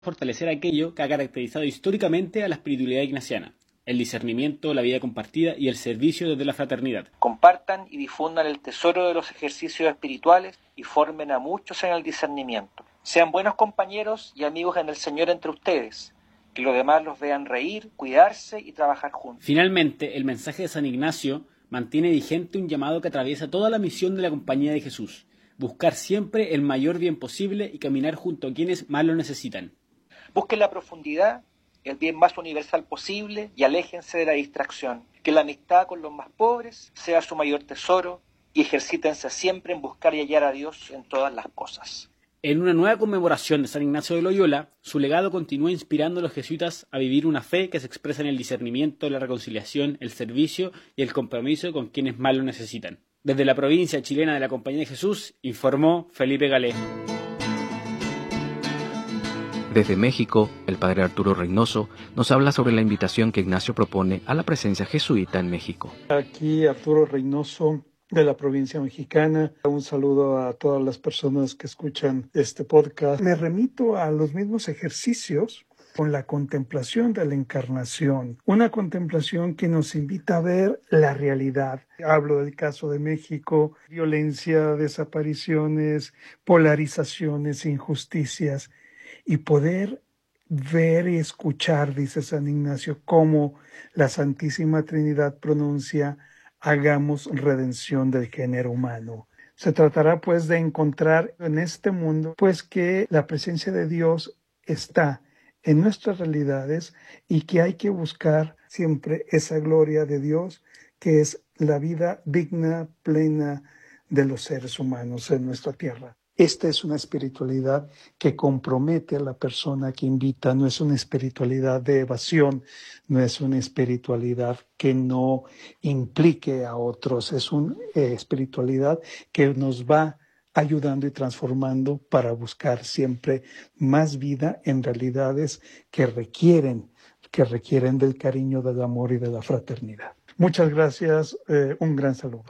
fortalecer aquello que ha caracterizado históricamente a la espiritualidad ignaciana: el discernimiento, la vida compartida y el servicio desde la fraternidad. Compartan y difundan el tesoro de los ejercicios espirituales y formen a muchos en el discernimiento. Sean buenos compañeros y amigos en el Señor entre ustedes, que los demás los vean reír, cuidarse y trabajar juntos. Finalmente, el mensaje de San Ignacio mantiene vigente un llamado que atraviesa toda la misión de la Compañía de Jesús: buscar siempre el mayor bien posible y caminar junto a quienes más lo necesitan. Busquen la profundidad, el bien más universal posible y aléjense de la distracción. Que la amistad con los más pobres sea su mayor tesoro y ejercítense siempre en buscar y hallar a Dios en todas las cosas. En una nueva conmemoración de San Ignacio de Loyola, su legado continúa inspirando a los jesuitas a vivir una fe que se expresa en el discernimiento, la reconciliación, el servicio y el compromiso con quienes más lo necesitan. Desde la provincia chilena de la Compañía de Jesús, informó Felipe Galé. Desde México, el padre Arturo Reynoso nos habla sobre la invitación que Ignacio propone a la presencia jesuita en México. Aquí Arturo Reynoso, de la provincia mexicana. Un saludo a todas las personas que escuchan este podcast. Me remito a los mismos ejercicios con la contemplación de la encarnación, una contemplación que nos invita a ver la realidad. Hablo del caso de México: violencia, desapariciones, polarizaciones, injusticias, y poder ver y escuchar, dice San Ignacio, cómo la Santísima Trinidad pronuncia: hagamos redención del género humano. Se tratará pues de encontrar en este mundo pues que la presencia de Dios está en nuestras realidades y que hay que buscar siempre esa gloria de Dios, que es la vida digna, plena de los seres humanos en nuestra tierra. Esta es una espiritualidad que compromete a la persona que invita, no es una espiritualidad de evasión, no es una espiritualidad que no implique a otros, es una espiritualidad que nos va ayudando y transformando para buscar siempre más vida en realidades que requieren del cariño, del amor y de la fraternidad. Muchas gracias, un gran saludo.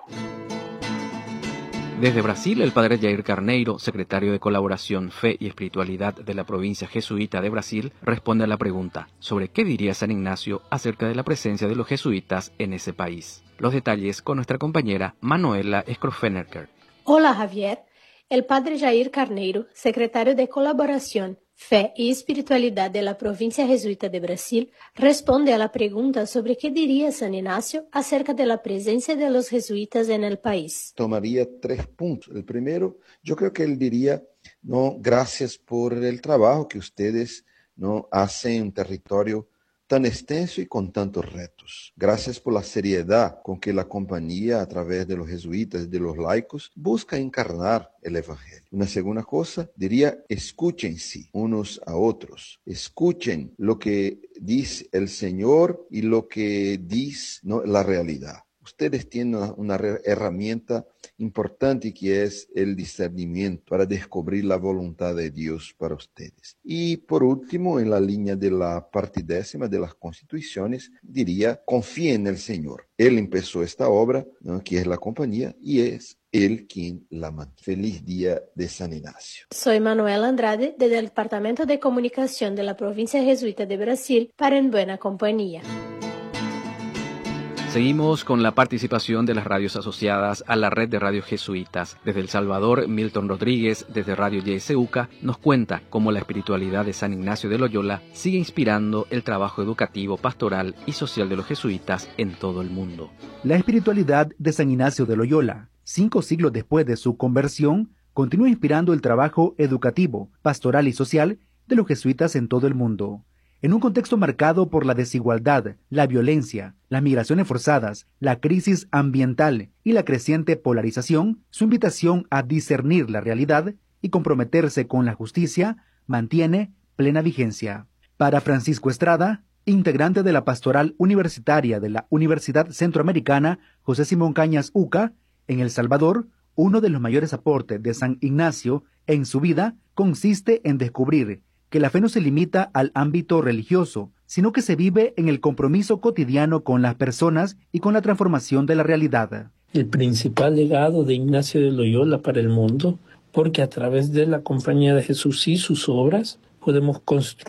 Desde Brasil, el padre Jair Carneiro, secretario de Colaboración, Fe y Espiritualidad de la provincia jesuita de Brasil, responde a la pregunta sobre qué diría San Ignacio acerca de la presencia de los jesuitas en ese país. Los detalles con nuestra compañera Manuela Scrofenerker. Hola Javier, el padre Jair Carneiro, secretario de Colaboración, Fe y Espiritualidad de la provincia jesuita de Brasil, responde a la pregunta sobre qué diría San Ignacio acerca de la presencia de los jesuitas en el país. Tomaría 3 puntos. El primero, yo creo que él diría, no, gracias por el trabajo que ustedes no hacen en un territorio tan extenso y con tantos retos. Gracias por la seriedad con que la compañía, a través de los jesuitas y de los laicos, busca encarnar el Evangelio. Una segunda cosa, diría, escúchense unos a otros. Escuchen lo que dice el Señor y lo que dice, ¿no?, la realidad. Ustedes tienen una herramienta importante que es el discernimiento para descubrir la voluntad de Dios para ustedes. Y por último, en la línea de la parte 10ª de las constituciones, diría, confíen en el Señor. Él empezó esta obra, ¿no?, que es la compañía, y es Él quien la mantiene. Feliz día de San Ignacio. Soy Manuela Andrade, del Departamento de Comunicación de la Provincia Jesuita de Brasil, para En Buena Compañía. Seguimos con la participación de las radios asociadas a la red de radios jesuitas. Desde El Salvador, Milton Rodríguez, desde Radio YSUCA, nos cuenta cómo la espiritualidad de San Ignacio de Loyola sigue inspirando el trabajo educativo, pastoral y social de los jesuitas en todo el mundo. La espiritualidad de San Ignacio de Loyola, 5 siglos después de su conversión, continúa inspirando el trabajo educativo, pastoral y social de los jesuitas en todo el mundo. En un contexto marcado por la desigualdad, la violencia, las migraciones forzadas, la crisis ambiental y la creciente polarización, su invitación a discernir la realidad y comprometerse con la justicia mantiene plena vigencia. Para Francisco Estrada, integrante de la Pastoral Universitaria de la Universidad Centroamericana José Simón Cañas UCA, en El Salvador, uno de los mayores aportes de San Ignacio en su vida consiste en descubrir que la fe no se limita al ámbito religioso, sino que se vive en el compromiso cotidiano con las personas y con la transformación de la realidad. El principal legado de Ignacio de Loyola para el mundo, porque a través de la Compañía de Jesús y sus obras, podemos construir